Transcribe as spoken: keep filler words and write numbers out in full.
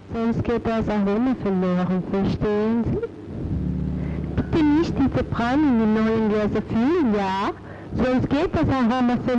Sonst geht das Aroma verloren, verstehen Sie? Bitte nicht diese Brand in den neuen Gläser füllen, ja? Sonst geht das Aroma verloren.